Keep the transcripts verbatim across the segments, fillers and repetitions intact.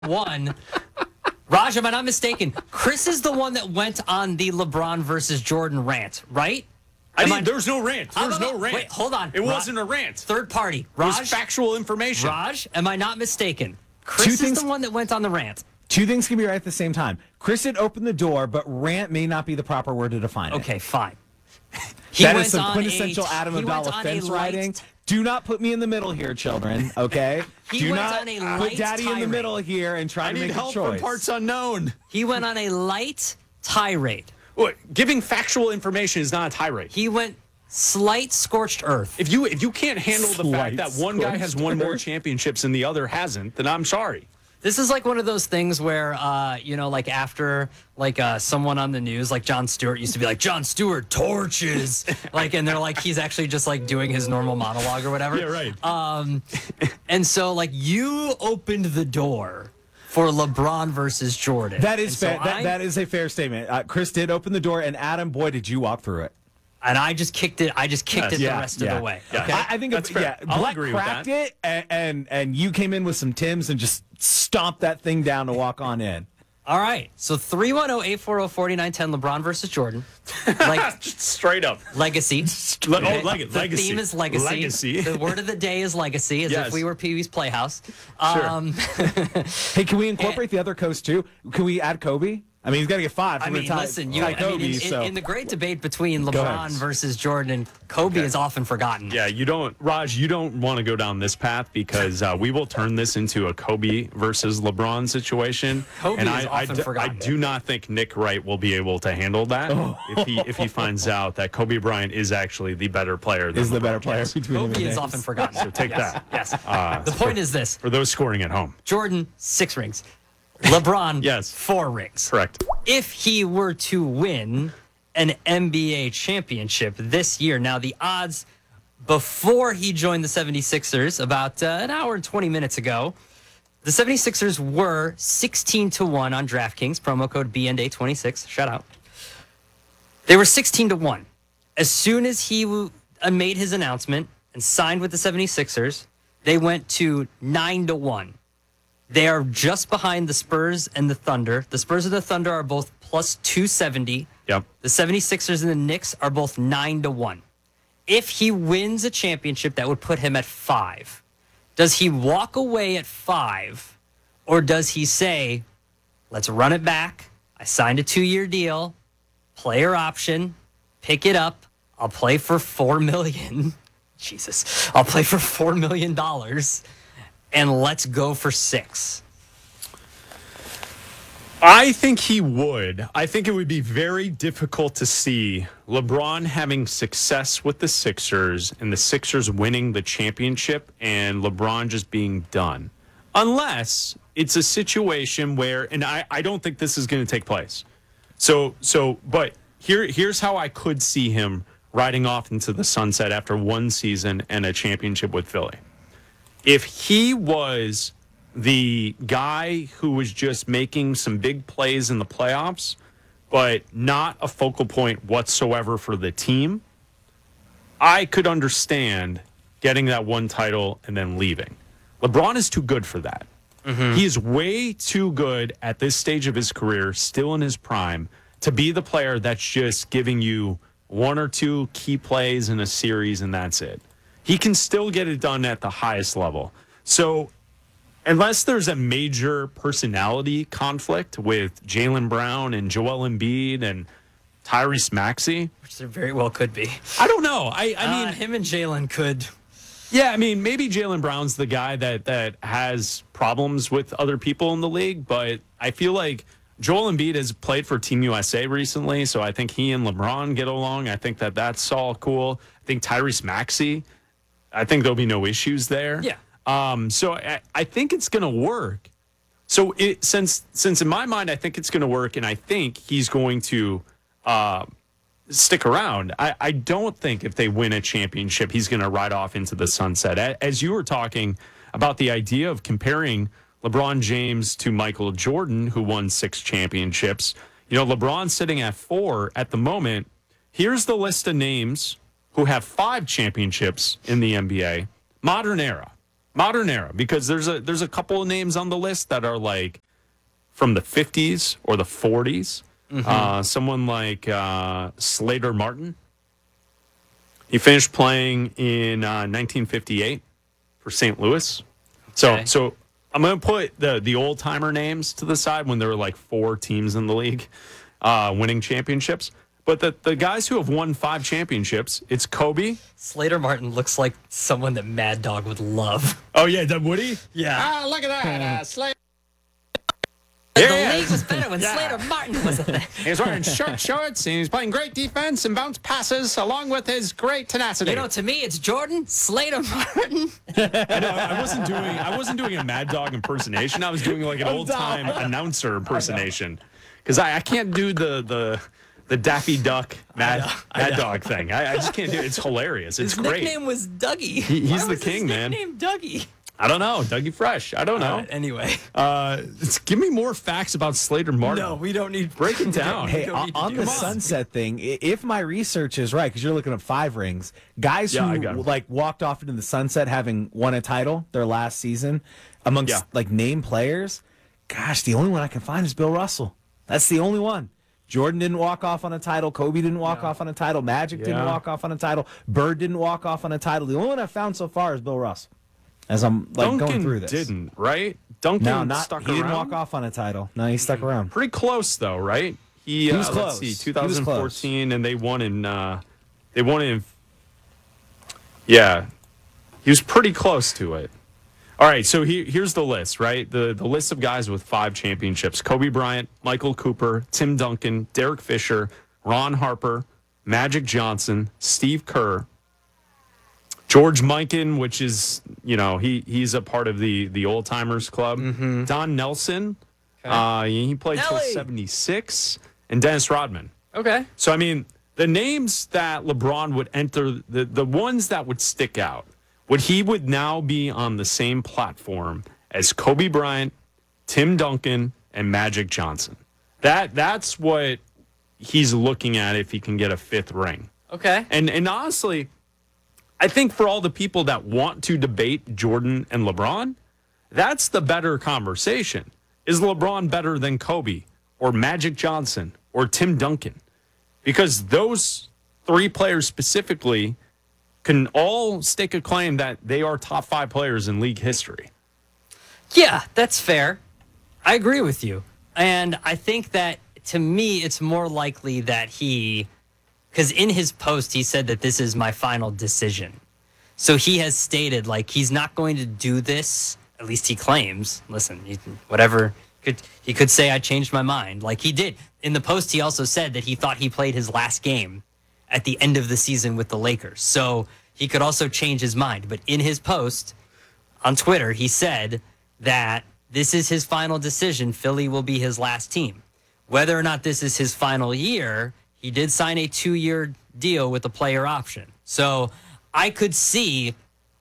one. Raj, am I not mistaken? Chris is the one that went on the LeBron versus Jordan rant, right? I Am mean, I- there's no rant. There's no rant. Wait, hold on. It Ra- wasn't a rant. Third party. It Raj, was factual information. Raj, am I not mistaken? Chris Two is things- the one that went on the rant. Two things can be right at the same time. Chris did open the door, but rant may not be the proper word to define it. Okay, fine. He That went is some on quintessential a, Adam he went Abdallah on fence a light- riding. Do not put me in the middle here, children, okay? He Do went not on a put light daddy in the tirade. middle here and try I to need make help a choice. from parts unknown. He went on a light tirade. What, giving factual information is not a tirade. He went slight scorched earth. If you if you can't handle the Slight fact that one guy has won more championships and the other hasn't, then I'm sorry. This is like one of those things where, uh, you know, like after like uh, someone on the news, like Jon Stewart used to be like, Jon Stewart torches. like, and they're like, he's actually just like doing his normal monologue or whatever. Yeah, right. Um, and so like you opened the door for LeBron versus Jordan. That is And so fair. That, I- that is a fair statement. Uh, Chris did open the door, and Adam, boy, did you walk through it. And I just kicked it. I just kicked Yes. it Yeah, the rest yeah, of the way. yeah. Okay. I, I think That's it's, fair. yeah, I'll Black agree with cracked that. it, and, and and you came in with some Tims and just stomped that thing down to walk on in. All right. So three one zero, eight four zero, four nine one zero LeBron versus Jordan. Like Just straight up. legacy. Le- Okay? oh, leg- the legacy. theme is legacy. Legacy. The word of the day is legacy, as Yes. if we were Pee Wee's Playhouse. Sure. Um, Hey, can we incorporate the other coast too? Can we add Kobe? I mean, he's got to get five. I We're mean, tie- listen, you, tie I mean, Kobe, in, in- so. in the great debate between ahead. LeBron versus Jordan, Kobe is often forgotten. Yeah, you don't, Raj, you don't want to go down this path because uh, we will turn this into a Kobe versus LeBron situation. Kobe and is I, I often d- I forgotten. do not think Nick Wright will be able to handle that if he if he finds out that Kobe Bryant is actually the better player. Than is the LeBron better player James. between them Kobe and is James. often forgotten. So take Yes, that. Yes. Uh, the point is this: For those scoring at home. Jordan, six rings. LeBron, Yes. four rings. Correct. If he were to win an N B A championship this year, now the odds before he joined the seventy-sixers, about uh, an hour and twenty minutes ago, the seventy-sixers were sixteen to one on DraftKings, promo code B N D A twenty-six. Shout out. They were sixteen to one. As soon as he w- uh, made his announcement and signed with the seventy-sixers, they went to nine to one. They are just behind the Spurs and the Thunder. The Spurs and the Thunder are both plus two seventy. Yep. The seventy-sixers and the Knicks are both nine to one. If he wins a championship, that would put him at five. Does he walk away at five, or does he say, let's run it back? I signed a two-year deal, player option, pick it up. I'll play for four million dollars. Jesus. I'll play for four million dollars. And let's go for six. I think he would. I think it would be very difficult to see LeBron having success with the Sixers and the Sixers winning the championship and LeBron just being done. Unless it's a situation where, and I, I don't think this is going to take place. So, so, but here, here's how I could see him riding off into the sunset after one season and a championship with Philly. If he was the guy who was just making some big plays in the playoffs, but not a focal point whatsoever for the team, I could understand getting that one title and then leaving. LeBron is too good for that. Mm-hmm. He is way too good at this stage of his career, still in his prime, to be the player that's just giving you one or two key plays in a series and that's it. He can still get it done at the highest level. So unless there's a major personality conflict with Jaylen Brown and Joel Embiid and Tyrese Maxey, Which there very well could be. I don't know. I, I I mean, mean, him and Jalen could. yeah, I mean, maybe Jaylen Brown's the guy that, that has problems with other people in the league, but I feel like Joel Embiid has played for Team U S A recently, so I think he and LeBron get along. I think that that's all cool. I think Tyrese Maxey, I think there'll be no issues there. Yeah. Um, so I, I think it's going to work. So it, since since in my mind, I think it's going to work, and I think he's going to uh, stick around. I, I don't think if they win a championship, he's going to ride off into the sunset. A- As you were talking about the idea of comparing LeBron James to Michael Jordan, who won six championships, you know, LeBron's sitting at four at the moment. Here's the list of names who have five championships in the N B A. Modern era. Modern era, because there's a there's a couple of names on the list that are like from the fifties or the forties. Mm-hmm. Uh, someone like uh, Slater Martin. He finished playing in uh, nineteen fifty-eight for Saint Louis. So Okay. so I'm going to put the the old timer names to the side when there were like four teams in the league uh, winning championships. But the, the guys who have won five championships, it's Kobe. Slater Martin looks like someone that Mad Dog would love. Oh, yeah, Doug Woody? Yeah. Ah, look at that. Uh, Slater. The Yeah. league was better when Yeah. Slater Martin was a thing. He's wearing short shorts, and he's playing great defense and bounce passes, along with his great tenacity. You know, to me, it's Jordan, Slater Martin. I wasn't doing I wasn't doing a Mad Dog impersonation. I was doing like an old time announcer impersonation because I, I can't do the the the Daffy Duck Mad I know, I Mad know. Dog thing. I, I just can't do it. It's hilarious. It's His great. nickname was Dougie. He- he's Why the was king, his man. nickname Dougie. I don't know, Dougie Fresh. I don't know. Uh, anyway. Uh, it's- give me more facts about Slater Martin. No, we don't need. Break it down. Hey, don't on, need to on do the this. sunset thing, i- if my research is right, because you're looking at five rings, guys Yeah, I who got 'em. like walked off into the sunset having won a title their last season, amongst Yeah. like name players, gosh, the only one I can find is Bill Russell. That's the only one. Jordan didn't walk off on a title. Kobe didn't walk off on a title. Magic didn't Yeah. walk off on a title. Bird didn't walk off on a title. The only one I found so far is Bill Russell. As I'm like Duncan going through this, didn't, right? Duncan no, not stuck he didn't around. walk off on a title. No, he stuck around. Pretty close though, right? He, He was uh, close. Let's see, He was twenty fourteen, and they won in. Uh, they won in. Yeah, he was pretty close to it. All right, so he, here's the list, right? The the list of guys with five championships: Kobe Bryant, Michael Cooper, Tim Duncan, Derek Fisher, Ron Harper, Magic Johnson, Steve Kerr, George Mikan, which is, you know, he he's a part of the the old timers club. Mm-hmm. Don Nelson, uh, he played till Nelly. seventy-six, and Dennis Rodman. Okay. So I mean, the names that LeBron would enter, the the ones that would stick out, would he would now be on the same platform as Kobe Bryant, Tim Duncan, and Magic Johnson. That that's what he's looking at if he can get a fifth ring. Okay. And and honestly, I think for all the people that want to debate Jordan and LeBron, that's the better conversation. Is LeBron better than Kobe or Magic Johnson or Tim Duncan? Because those three players specifically can all stake a claim that they are top five players in league history. Yeah, that's fair. I agree with you. And I think that to me, it's more likely that he, because in his post, he said that this is my final decision. So he has stated, like, he's not going to do this, at least he claims. Listen, he, whatever, could, he could say I changed my mind, like he did. In the post, he also said that he thought he played his last game at the end of the season with the Lakers. So he could also change his mind. But in his post on Twitter, he said that this is his final decision. Philly will be his last team. Whether or not this is his final year, he did sign a two-year deal with a player option. So I could see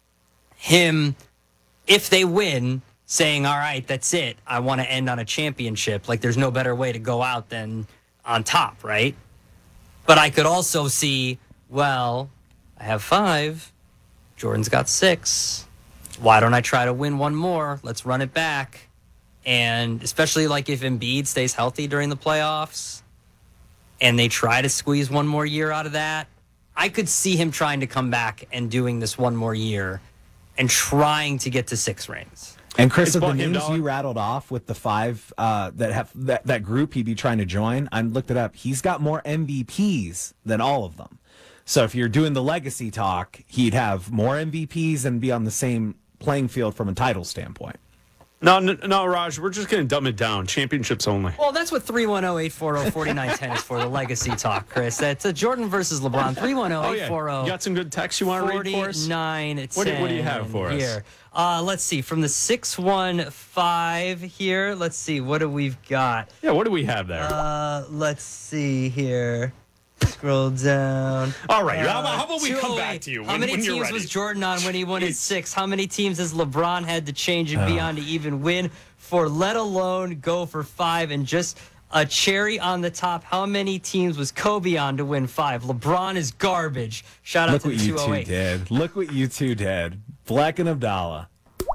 him, if they win, saying, all right, that's it. I want to end on a championship. Like, there's no better way to go out than on top, right? But I could also see, well, I have five. Jordan's got six. Why don't I try to win one more? Let's run it back. And especially like if Embiid stays healthy during the playoffs and they try to squeeze one more year out of that, I could see him trying to come back and doing this one more year and trying to get to six rings. And Chris, It's of the bugging him, names dog. you rattled off with the five uh, that have that, that group he'd be trying to join, I looked it up. He's got more M V Ps than all of them. So if you're doing the legacy talk, he'd have more M V Ps and be on the same playing field from a title standpoint. No, no, no, Raj, we're just going to dumb it down. Championships only. Well, that's what three one zero, eight four zero, four nine one zero is for, the legacy talk, Chris. That's a Jordan versus LeBron. three one zero, Oh, eight yeah. four zero. You got some good texts you want to read for us? forty-nine What do- what do you have for us? Here. Uh, let's see. From the six one five here, let's see. What do we've got? Yeah, what do we have there? Uh, let's see here. Scroll down. All right, how Uh, about, how about we come two oh back eight. to you How when, many when you're teams ready? was Jordan on when he won his six? How many teams has LeBron had to change and be on to even win for, let alone go for five? And just a cherry on the top, how many teams was Kobe on to win five? LeBron is garbage. Shout out Look to what the you two two oh eight. did. Look what you two did. Black and Abdallah.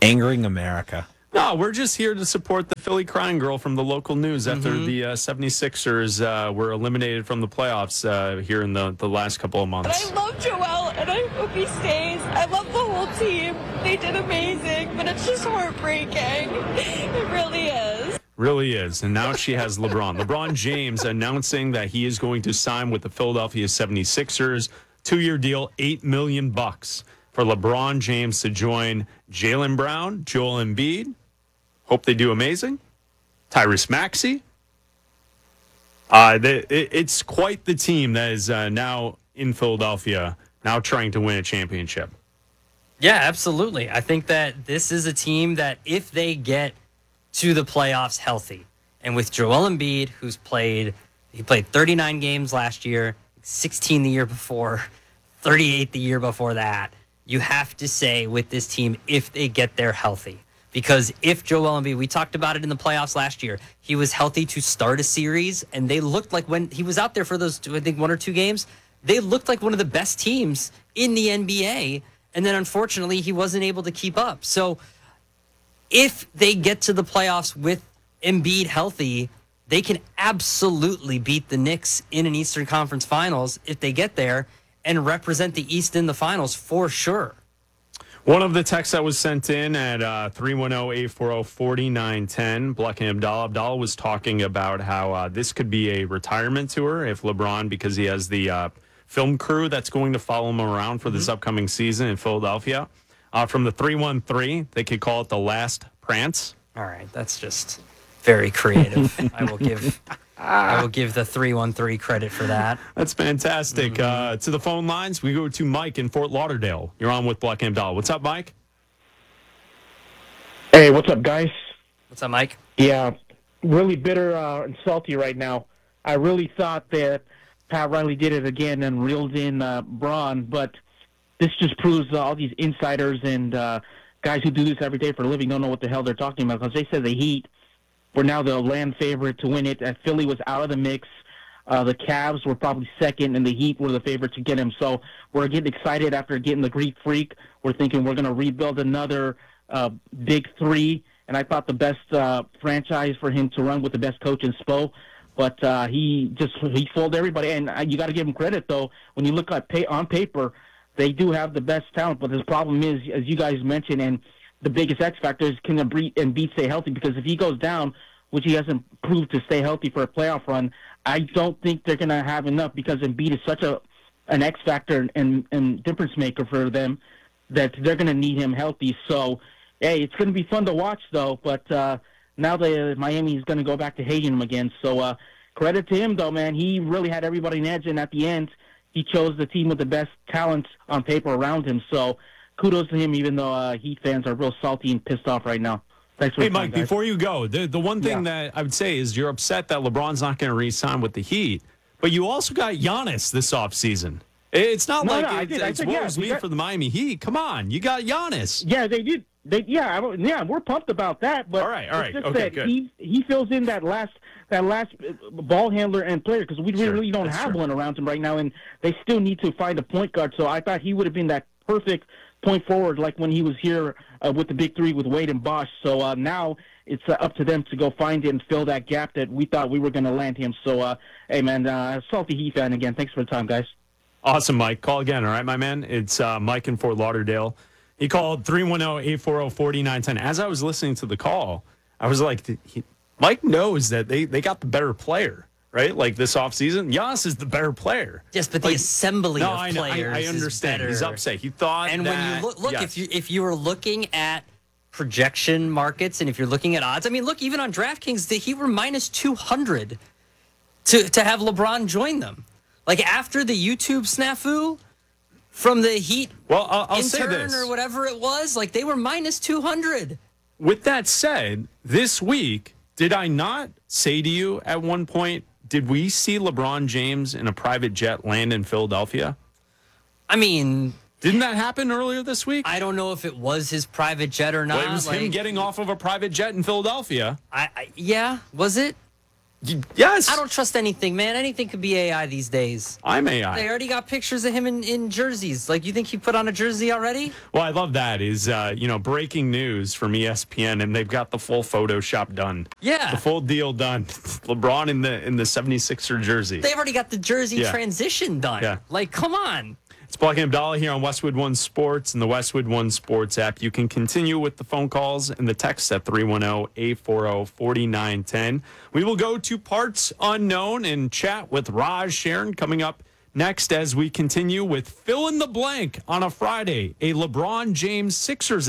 Angering America. No, we're just here to support the Philly crying girl from the local news after mm-hmm. the uh, seventy-sixers uh, were eliminated from the playoffs uh, here in the, the last couple of months. But I love Joel, and I hope he stays. I love the whole team. They did amazing, but it's just heartbreaking. It really is. Really is. And now she has LeBron. LeBron James announcing that he is going to sign with the Philadelphia seventy-sixers. Two-year deal, eight million bucks for LeBron James to join Jaylen Brown, Joel Embiid. Hope they do amazing. Tyrese Maxey. Uh, they, it, it's quite the team that is uh, now in Philadelphia, now trying to win a championship. Yeah, absolutely. I think that this is a team that if they get to the playoffs healthy, and with Joel Embiid, who's played, he played thirty-nine games last year, sixteen the year before, thirty-eight the year before that, you have to say with this team, if they get there healthy. Because if Joel Embiid, we talked about it in the playoffs last year, he was healthy to start a series, and they looked like when he was out there for those, I think, one or two games, they looked like one of the best teams in the N B A, and then unfortunately he wasn't able to keep up. So if they get to the playoffs with Embiid healthy, they can absolutely beat the Knicks in an Eastern Conference Finals if they get there and represent the East in the finals for sure. One of the texts that was sent in at uh, three one zero, eight four zero, four nine one zero, Blacking Abdallah. Abdallah was talking about how uh, this could be a retirement tour if LeBron, because he has the uh, film crew that's going to follow him around for this mm-hmm. upcoming season in Philadelphia. Uh, from the three one three, they could call it the last prance. All right, that's just very creative. I will give I will give the three one three credit for that. That's fantastic. Mm-hmm. Uh, to the phone lines, we go to Mike in Fort Lauderdale. You're on with Black and Doll. What's up, Mike? Hey, what's up, guys? What's up, Mike? Yeah, really bitter uh, and salty right now. I really thought that Pat Riley did it again and reeled in uh, Braun, but this just proves uh, all these insiders and uh, guys who do this every day for a living don't know what the hell they're talking about, because they said the Heat were now the land favorite to win it. Uh, Philly was out of the mix. Uh, the Cavs were probably second, and the Heat were the favorite to get him. So we're getting excited after getting the Greek Freak. We're thinking we're going to rebuild another uh, big three, and I thought the best uh, franchise for him to run with the best coach in Spo. But uh, he just he fooled everybody, and uh, you got to give him credit, though. When you look at pay, on paper, they do have the best talent, but the problem is, as you guys mentioned, and the biggest X factor is can Embiid stay healthy? Because if he goes down, which he hasn't proved to stay healthy for a playoff run, I don't think they're going to have enough, because Embiid is such a an X factor and, and difference maker for them that they're going to need him healthy. So, hey, it's going to be fun to watch, though. But uh, now that Miami is going to go back to hating him again. So uh, credit to him, though, man. He really had everybody in edge, and at the end, he chose the team with the best talent on paper around him. So kudos to him, even though uh, Heat fans are real salty and pissed off right now. Thanks for hey, your time, Mike, guys. before you go, the, the one thing Yeah. that I would say is you're upset that LeBron's not going to re-sign with the Heat, but you also got Giannis this offseason. It's not No, like no, I it, did. I it's said, yeah, woes we me got- for the Miami Heat. Come on, you got Giannis. Yeah, they did. They yeah, I, yeah, we're pumped about that. But All right, all it's right. just Okay, that good. He he fills in that last that last ball handler and player, because we Sure, really don't that's have true. one around him right now, and they still need to find a point guard. So I thought he would have been that perfect point forward, like when he was here uh, with the big three with Wade and Bosch. So uh, now it's uh, up to them to go find and fill that gap that we thought we were going to land him. So uh, hey, man, uh, salty Heat fan again. Thanks for the time, guys. Awesome, Mike. Call again, all right, my man? It's uh, Mike in Fort Lauderdale. He called three one zero, eight four zero, four nine one zero. As I was listening to the call, I was like, he, Mike knows that they, they got the better player, right? Like this offseason, Giannis is the better player. Yes, but the Like, assembly no, of I, know, players I, I is understand. better. He's upset. He thought And that, when you look, look yes. if you if you were looking at projection markets and if you're looking at odds, I mean, look, even on DraftKings, the Heat were minus two hundred to to have LeBron join them. Like after the YouTube snafu from the Heat Well, I'll, I'll say intern this. or whatever it was, like they were minus two hundred. With that said, this week, did I not say to you at one point, did we see LeBron James in a private jet land in Philadelphia? I mean, Didn't that happen earlier this week? I don't know if it was his private jet or not. Well, it was him like, getting off of a private jet in Philadelphia. I, I yeah, was it? Y- Yes. I don't trust anything, man. Anything could be A I these days. I'm A They I. already got pictures of him in, in jerseys. Like, you think he put on a jersey already? Well, I love that is, uh, you know, breaking news from E S P N, and they've got the full Photoshop done. Yeah. The full deal done. LeBron in the in the seventy-sixer jersey. They've already got the jersey Yeah. transition done. Yeah. Like, come on. It's Block and Abdallah here on Westwood One Sports and the Westwood One Sports app. You can continue with the phone calls and the text at three one zero, eight four zero, four nine one zero. We will go to Parts Unknown and chat with Raj Sharon coming up next as we continue with Fill in the Blank on a Friday, a LeBron James Sixers